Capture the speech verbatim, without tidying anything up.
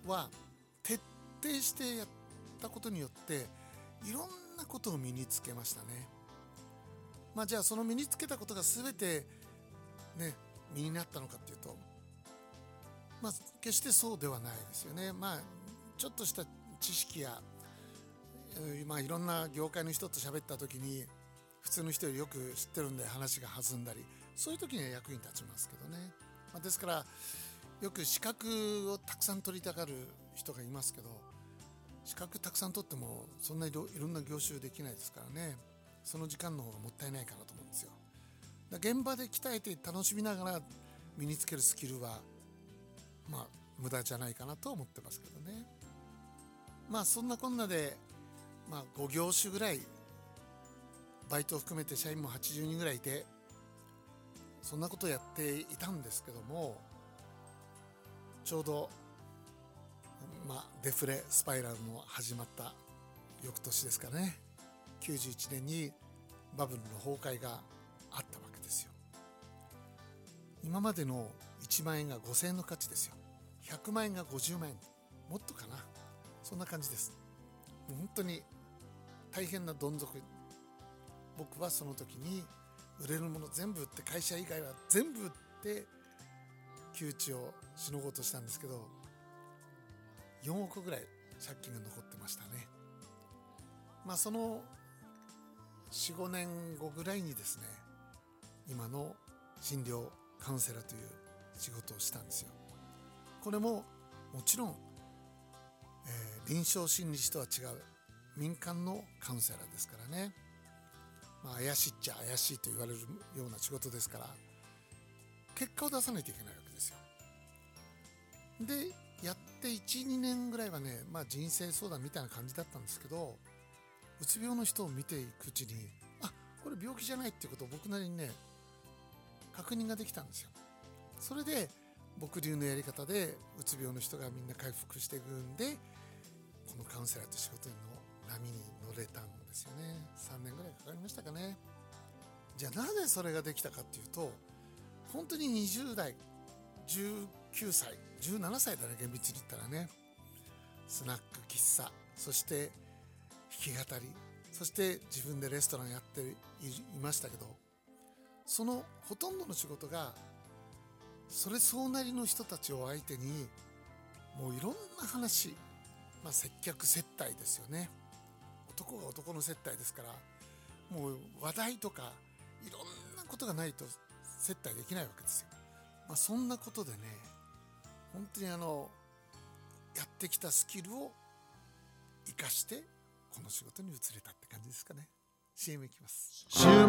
は徹底してやったことによっていろんなことを身につけましたね。まあじゃあその身につけたことが全てね身になったのかっていうと、まあ決してそうではないですよね。まあちょっとした知識や、まあいろんな業界の人と喋った時に普通の人よりよく知ってるんで話が弾んだり、そういう時には役に立ちますけどね。まあ、ですからよく資格をたくさん取りたがる人がいますけど、資格たくさん取ってもそんないろんな業種できないですからね。その時間の方がもったいないかなと思うんですよ。だ現場で鍛えて楽しみながら身につけるスキルはまあ無駄じゃないかなと思ってますけどね。まあそんなこんなで、まあ、ご業種ぐらいバイトを含めて社員もはちじゅうにんぐらいいて、そんなことをやっていたんですけども、ちょうど、まあ、デフレスパイラルの始まった翌年ですかね、きゅうじゅういちねんにバブルの崩壊があったわけですよ。今までのいちまんえんがごせんえんの価値ですよ。ひゃくまんえんがごじゅうまんえん、もっとかな、そんな感じです。もう本当に大変などん底。僕はその時に売れるもの全部売って、会社以外は全部売って窮地をしのごうとしたんですけど、よんおくぐらい借金が残ってましたね。まあその よん,ご 年後ぐらいにですね、今の診療カウンセラーという仕事をしたんですよ。これももちろん、えー、臨床心理士とは違う民間のカウンセラーですからね。まあ怪しいっちゃ怪しいと言われるような仕事ですから、結果を出さないといけないわけですよ。でやっていち、にねんぐらいはね、まあ人生相談みたいな感じだったんですけど、うつ病の人を見ていくうちに、あ、これ病気じゃないっていうことを僕なりにね確認ができたんですよ。それで僕流のやり方でうつ病の人がみんな回復していくんで、このカウンセラーという仕事の波に乗れたんですよね。さんねんぐらいかかりましたかね。じゃあなぜそれができたかっていうと、本当ににじゅう代、じゅうきゅうさい、じゅうななさいだね、厳密に言ったらね。スナック、喫茶、そして弾き語り、そして自分でレストランやっていましたけど、そのほとんどの仕事がそれ相なりの人たちを相手に、もういろんな話、まあ接客接待ですよね。男が男の接待ですから、もう話題とかいろんなことがないと接待できないわけですよ。まあそんなことでね、本当にあのやってきたスキルを生かしてこの仕事に移れたって感じですかね。 シーエム いきます。週